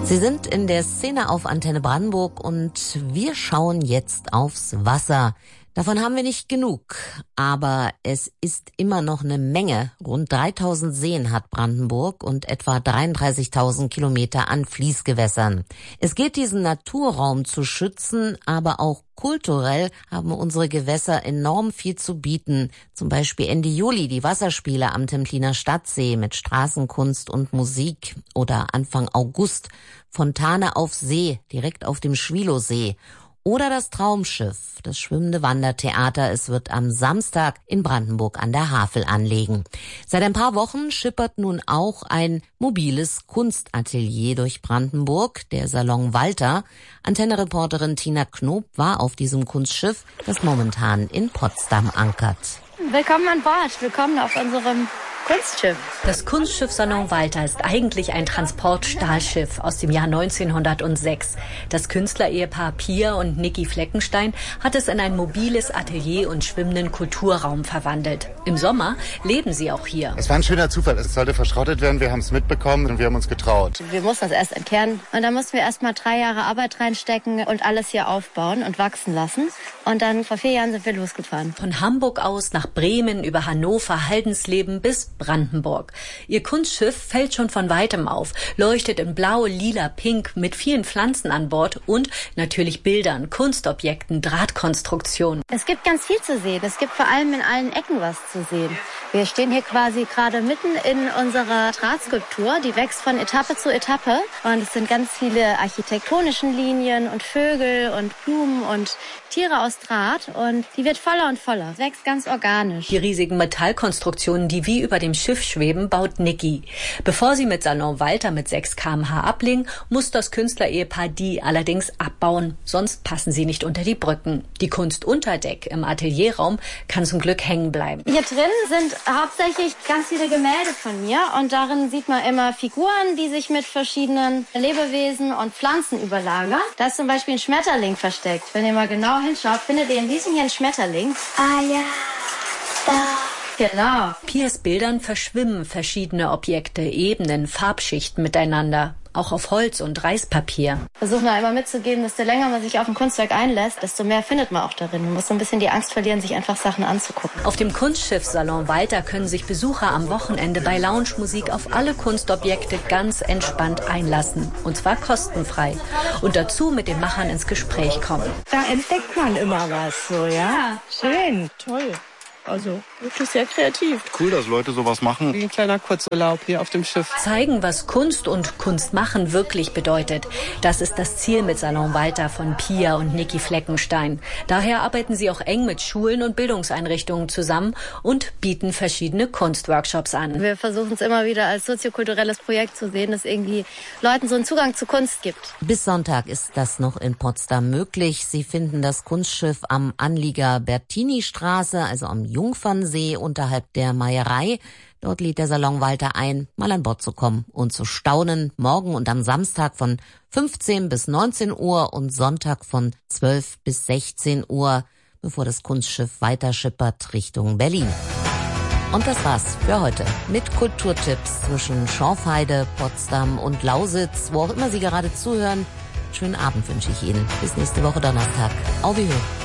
Sie sind in der Szene auf Antenne Brandenburg und wir schauen jetzt aufs Wasser. Davon haben wir nicht genug, aber es ist immer noch eine Menge. Rund 3000 Seen hat Brandenburg und etwa 33.000 Kilometer an Fließgewässern. Es geht, diesen Naturraum zu schützen, aber auch kulturell haben unsere Gewässer enorm viel zu bieten. Zum Beispiel Ende Juli die Wasserspiele am Templiner Stadtsee mit Straßenkunst und Musik oder Anfang August Fontane auf See, direkt auf dem Schwilowsee. Oder das Traumschiff, das schwimmende Wandertheater. Es wird am Samstag in Brandenburg an der Havel anlegen. Seit ein paar Wochen schippert nun auch ein mobiles Kunstatelier durch Brandenburg, der Salon Walter. Antenne-Reporterin Tina Knob war auf diesem Kunstschiff, das momentan in Potsdam ankert. Willkommen an Bord, willkommen auf unserem Kunstschiff. Das Kunstschiff Salon Walter ist eigentlich ein Transportstahlschiff aus dem Jahr 1906. Das Künstlerehepaar Pia und Niki Fleckenstein hat es in ein mobiles Atelier und schwimmenden Kulturraum verwandelt. Im Sommer leben sie auch hier. Es war ein schöner Zufall. Es sollte verschrottet werden. Wir haben es mitbekommen und wir haben uns getraut. Wir mussten das erst entkernen und dann mussten wir erst mal 3 Jahre Arbeit reinstecken und alles hier aufbauen und wachsen lassen. Und dann vor 4 Jahren sind wir losgefahren. Von Hamburg aus nach Bremen, über Hannover, Haldensleben bis Brandenburg. Ihr Kunstschiff fällt schon von weitem auf, leuchtet in blau, lila, pink mit vielen Pflanzen an Bord und natürlich Bildern, Kunstobjekten, Drahtkonstruktionen. Es gibt ganz viel zu sehen. Es gibt vor allem in allen Ecken was zu sehen. Wir stehen hier quasi gerade mitten in unserer Drahtskulptur. Die wächst von Etappe zu Etappe. Und es sind ganz viele architektonischen Linien und Vögel und Blumen und Tiere aus Draht. Und die wird voller und voller. Es wächst ganz organisch. Die riesigen Metallkonstruktionen, die wie über dem Schiff schweben, baut Niki. Bevor sie mit Salon Walter mit 6 km/h ablegen, muss das Künstlerehepaar die allerdings abbauen. Sonst passen sie nicht unter die Brücken. Die Kunst unter Deck im Atelierraum kann zum Glück hängen bleiben. Hier drin sind hauptsächlich ganz viele Gemälde von mir. Und darin sieht man immer Figuren, die sich mit verschiedenen Lebewesen und Pflanzen überlagern. Da ist zum Beispiel ein Schmetterling versteckt. Wenn ihr mal genau hinschaut, findet ihr in diesem hier einen Schmetterling. Ah ja, da. Genau. Pias Bildern verschwimmen verschiedene Objekte, Ebenen, Farbschichten miteinander. Auch auf Holz und Reispapier. Versuchen wir einmal mitzugeben, dass je länger man sich auf ein Kunstwerk einlässt, desto mehr findet man auch darin. Man muss so ein bisschen die Angst verlieren, sich einfach Sachen anzugucken. Auf dem Kunstschiff Salon Walter können sich Besucher am Wochenende bei Lounge-Musik auf alle Kunstobjekte ganz entspannt einlassen. Und zwar kostenfrei. Und dazu mit den Machern ins Gespräch kommen. Da entdeckt man immer was, so, ja? Schön, toll. Also wirklich sehr kreativ. Cool, dass Leute sowas machen. Wie ein kleiner Kurzurlaub hier auf dem Schiff. Zeigen, was Kunst und Kunstmachen wirklich bedeutet. Das ist das Ziel mit Salon Walter von Pia und Niki Fleckenstein. Daher arbeiten sie auch eng mit Schulen und Bildungseinrichtungen zusammen und bieten verschiedene Kunstworkshops an. Wir versuchen es immer wieder als soziokulturelles Projekt zu sehen, dass irgendwie Leuten so einen Zugang zu Kunst gibt. Bis Sonntag ist das noch in Potsdam möglich. Sie finden das Kunstschiff am Anlieger Bertini-Straße, also am Jungfernsee unterhalb der Meierei. Dort lädt der Salon Walter ein, mal an Bord zu kommen und zu staunen. Morgen und am Samstag von 15 bis 19 Uhr und Sonntag von 12 bis 16 Uhr, bevor das Kunstschiff weiter schippert Richtung Berlin. Und das war's für heute mit Kulturtipps zwischen Schorfheide, Potsdam und Lausitz. Wo auch immer Sie gerade zuhören, schönen Abend wünsche ich Ihnen. Bis nächste Woche Donnerstag. Auf Wiedersehen.